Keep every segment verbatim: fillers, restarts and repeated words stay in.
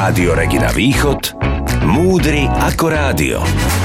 Rádio Regina Východ, múdry ako rádio.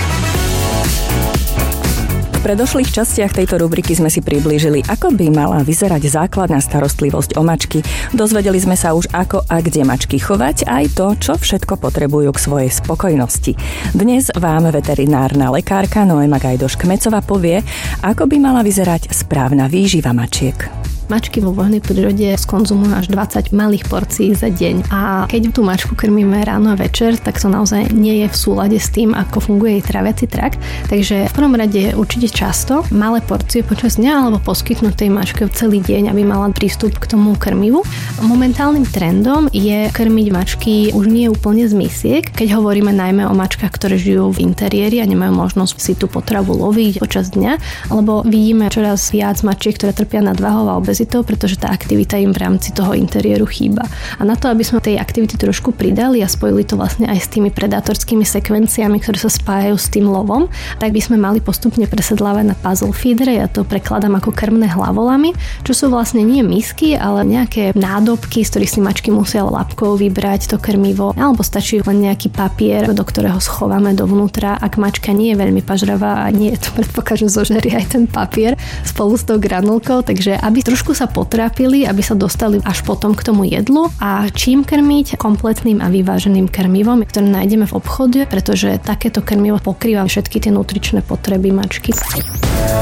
V predošlých častiach tejto rubriky sme si priblížili, ako by mala vyzerať základná starostlivosť o mačky. Dozvedeli sme sa už, ako a kde mačky chovať, aj to, čo všetko potrebujú k svojej spokojnosti. Dnes vám veterinárna lekárka Noéma Gajdoš-Kmecová povie, ako by mala vyzerať správna výživa mačiek. Mačky vo voľnej prírode skonzumujú až dvadsať malých porcií za deň a keď tú mačku krmíme ráno a večer, tak to naozaj nie je v súlade s tým, ako funguje jej tráviaci trakt. Takže v prvom rade určite často malé porcie počas dňa alebo poskytnúť tej mačke celý deň, aby mala prístup k tomu krmivu. Momentálnym trendom je krmiť mačky už nie úplne z misiek, keď hovoríme najmä o mačkách, ktoré žijú v interiéri a nemajú možnosť si tú potravu loviť počas dňa, alebo vidíme čoraz viac mačiek, ktoré trpia nadváhou a obezitou, pretože tá aktivita im v rámci toho interiéru chýba. A na to, aby sme tej aktivity trošku pridali a spojili to vlastne aj s tými predátorskými sekvenciami, ktoré sa spájajú s tým lovom, tak by sme mali postupne presedlávať na puzzle feedere. Ja to prekladám ako krmné hlavolamy, čo sú vlastne nie misky, ale nejaké nádobky, z ktorých si mačky musia labkou vybrať to krmivo, alebo stačí len nejaký papier, do ktorého schováme dovnútra. Ak mačka nie je veľmi pažravá a nie je to predpoklad, že zožerie aj ten papier spolu s tou granulkou, takže aby trošku sa potrápili, aby sa dostali až potom k tomu jedlu. A čím krmiť? Kompletným a vyváženým krmivom, ktoré nájdeme v obchode, pretože takéto krmivo pokrýva všetky tie nutričné potreby mačky.